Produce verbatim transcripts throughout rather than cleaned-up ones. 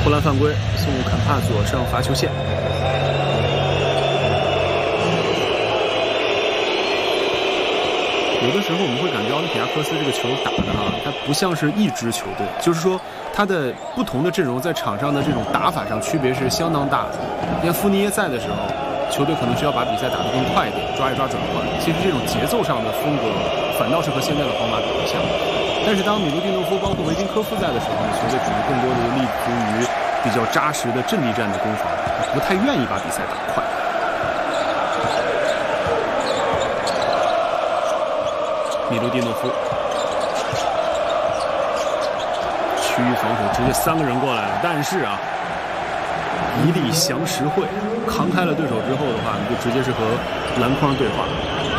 波兰犯规，送坎帕佐上罚球线。有的时候我们会感觉奥林匹亚科斯这个球打的哈，它不像是一支球队，就是说它的不同的阵容在场上的这种打法上区别是相当大的。你看福尼耶在的时候，球队可能需要把比赛打得更快一点，抓一抓转换。其实这种节奏上的风格反倒是和现在的皇马比较像。但是当米卢蒂诺夫包括维金科夫在的时候呢，球队可能更多的立足于比较扎实的阵地战的攻防，不太愿意把比赛打快。米卢蒂诺夫区域防守，直接三个人过来了，但是啊，一力降十会，扛开了对手之后的话，你就直接是和篮筐对话。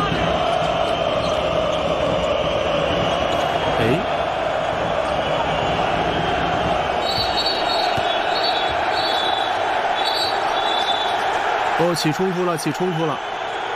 哎，哦，起冲突了，起冲突了。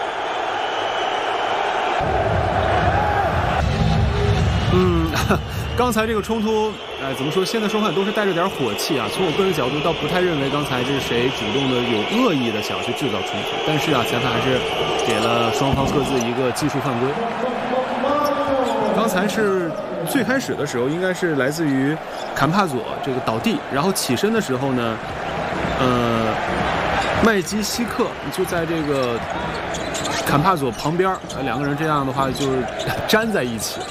嗯，刚才这个冲突，哎，怎么说？现在双方都是带着点火气啊。从我个人角度，倒不太认为刚才这是谁主动的有恶意的想去制造冲突。但是啊，裁判还是给了双方各自一个技术犯规。刚才是最开始的时候，应该是来自于坎帕佐这个倒地，然后起身的时候呢，呃，麦基希克就在这个坎帕佐旁边，两个人这样的话就是粘在一起。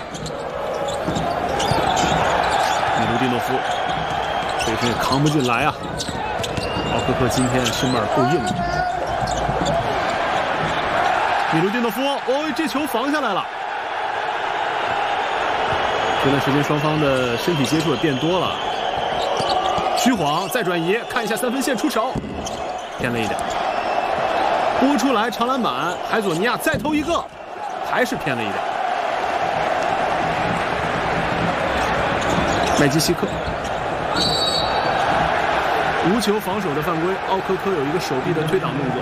米卢蒂诺夫这是扛不进来啊！奥科克今天身板够硬的。米卢蒂诺夫，哦，这球防下来了。这段时间双方的身体接触也变多了。虚晃再转移，看一下三分线出手，偏了一点。拨出来长篮板，海佐尼亚再投一个，还是偏了一点。麦基希克无球防守的犯规，奥科科有一个手臂的推挡动作。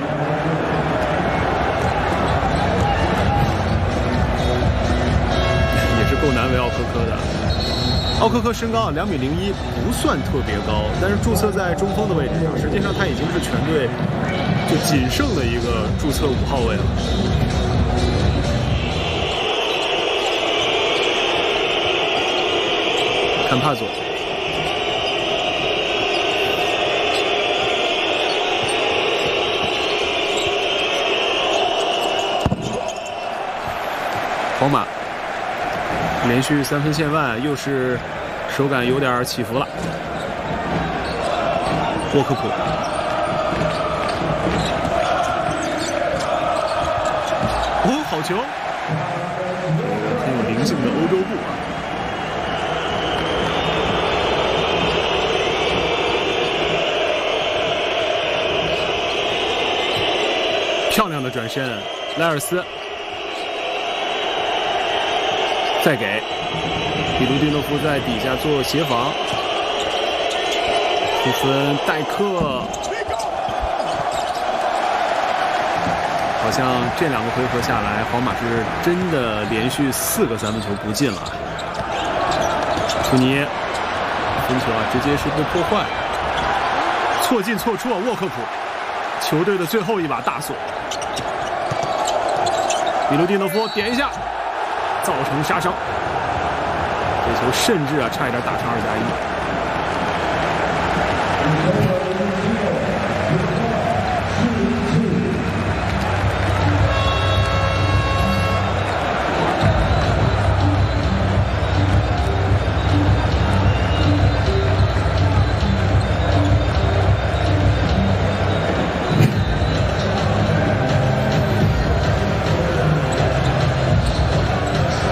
也是够难为奥科科的。奥科科身高啊两米零一，不算特别高，但是注册在中锋的位置上，实际上他已经是全队就仅剩的一个注册五号位了。坎帕佐，皇马连续三分线外，又是手感有点起伏了。沃克普，哦，好球！很有灵性的欧洲步啊。漂亮的转身，莱尔斯再给比卢蒂诺夫在底下做协防，库森代克，好像这两个回合下来，皇马是真的连续四个三分球不进了。图尼分球啊，直接是被破坏，错进错出啊！沃克普，球队的最后一把大锁。米卢蒂诺夫点一下，造成杀伤。这球甚至啊，差一点打成二加一。